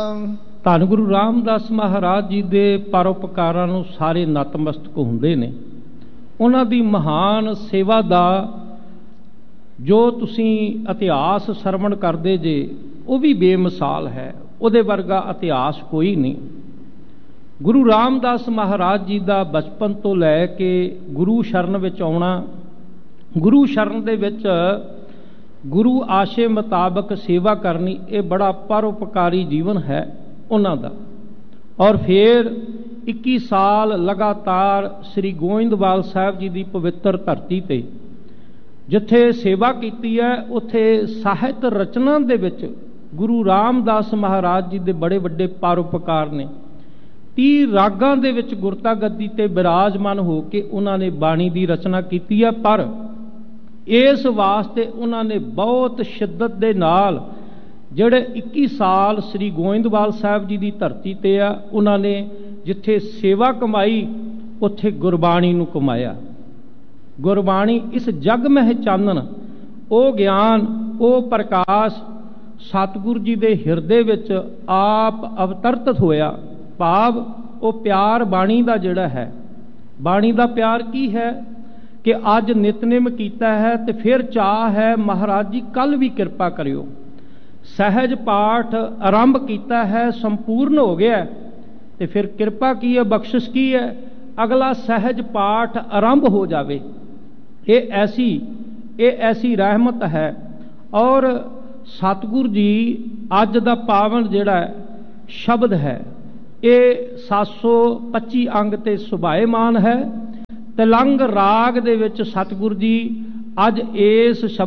ਧੰਨ ਗੁਰੂ ਰਾਮਦਾਸ ਮਹਾਰਾਜ ਜੀ ਦੇ ਪਰਉਪਕਾਰਾਂ ਨੂੰ ਸਾਰੇ ਨਤਮਸਤਕ ਹੁੰਦੇ ਨੇ। ਉਹਨਾਂ ਦੀ ਮਹਾਨ ਸੇਵਾ ਦਾ ਜੋ ਤੁਸੀਂ ਇਤਿਹਾਸ ਸਰਵਣ ਕਰਦੇ ਜੇ ਉਹ ਵੀ ਬੇਮਿਸਾਲ ਹੈ। ਉਹਦੇ ਵਰਗਾ ਇਤਿਹਾਸ ਕੋਈ ਨਹੀਂ। ਗੁਰੂ ਰਾਮਦਾਸ ਮਹਾਰਾਜ ਜੀ ਦਾ ਬਚਪਨ ਤੋਂ ਲੈ ਕੇ ਗੁਰੂ ਸ਼ਰਨ ਵਿੱਚ ਆਉਣਾ, ਗੁਰੂ ਸ਼ਰਨ ਦੇ ਵਿੱਚ ਗੁਰੂ ਆਸ਼ੇ ਮੁਤਾਬਕ ਸੇਵਾ ਕਰਨੀ, ਇਹ ਬੜਾ ਪਰਉਪਕਾਰੀ ਜੀਵਨ ਹੈ ਉਹਨਾਂ ਦਾ। ਔਰ ਫਿਰ 21 ਸਾਲ ਲਗਾਤਾਰ ਸ੍ਰੀ ਗੋਇੰਦਵਾਲ ਸਾਹਿਬ ਜੀ ਦੀ ਪਵਿੱਤਰ ਧਰਤੀ ਤੇ ਜਿੱਥੇ ਸੇਵਾ ਕੀਤੀ ਹੈ, ਉੱਥੇ ਸਾਹਿਤ ਰਚਨਾ ਦੇ ਵਿੱਚ ਗੁਰੂ ਰਾਮਦਾਸ ਮਹਾਰਾਜ ਜੀ ਦੇ ਬੜੇ ਵੱਡੇ ਪਰਉਪਕਾਰ ਨੇ। 30 ਰਾਗਾਂ ਦੇ ਵਿੱਚ ਗੁਰਤਾ ਗੱਦੀ ਤੇ ਬਿਰਾਜਮਾਨ ਹੋ ਕੇ ਉਹਨਾਂ ਨੇ ਬਾਣੀ ਦੀ ਰਚਨਾ ਕੀਤੀ ਹੈ। ਪਰ ਇਸ ਵਾਸਤੇ ਉਹਨਾਂ ਨੇ ਬਹੁਤ ਸ਼ਿੱਦਤ ਦੇ ਨਾਲ ਜਿਹੜੇ 21 ਸਾਲ ਸ੍ਰੀ ਗੋਇੰਦਵਾਲ ਸਾਹਿਬ ਜੀ ਦੀ ਧਰਤੀ ਤੇ ਆ, ਉਹਨਾਂ ਨੇ ਜਿੱਥੇ ਸੇਵਾ ਕਮਾਈ ਉੱਥੇ ਗੁਰਬਾਣੀ ਨੂੰ ਕਮਾਇਆ। ਗੁਰਬਾਣੀ ਇਸ ਜਗ ਮਹਿ ਚਾਨਣ, ਉਹ ਗਿਆਨ, ਉਹ ਪ੍ਰਕਾਸ਼ ਸਤਿਗੁਰੂ ਜੀ ਦੇ ਹਿਰਦੇ ਵਿੱਚ ਆਪ ਅਵਤਰਤ ਹੋਇਆ। ਭਾਵ ਉਹ ਪਿਆਰ ਬਾਣੀ ਦਾ ਜਿਹੜਾ ਹੈ, ਬਾਣੀ ਦਾ ਪਿਆਰ ਕੀ ਹੈ ਕਿ ਅੱਜ ਨਿਤਨੇਮ ਕੀਤਾ ਹੈ ਤੇ ਫਿਰ ਚਾਹ ਹੈ ਮਹਾਰਾਜ ਜੀ ਕੱਲ ਵੀ ਕਿਰਪਾ ਕਰਿਓ। ਸਹਿਜ ਪਾਠ ਆਰੰਭ ਕੀਤਾ ਹੈ, ਸੰਪੂਰਨ ਹੋ ਗਿਆ, ਤੇ ਫਿਰ ਕਿਰਪਾ ਕੀ ਹੈ, ਬਖਸ਼ਿਸ਼ ਕੀ ਹੈ, ਅਗਲਾ ਸਹਿਜ ਪਾਠ ਆਰੰਭ ਹੋ ਜਾਵੇ। ਇਹ ਐਸੀ ਰਹਿਮਤ ਹੈ। ਔਰ ਸਤਿਗੁਰੂ ਜੀ ਅੱਜ ਦਾ ਪਾਵਨ ਜਿਹੜਾ ਸ਼ਬਦ ਹੈ, ਇਹ 725 ਅੰਗ ਤੇ ਸੁਭਾਏਮਾਨ ਹੈ। ਤਿਲੰਗ ਰਾਗ ਦੇ ਵਿੱਚ ਸਤਿਗੁਰੂ ਜੀ ਅੱਜ ਇਸ ਸ਼ਬਦ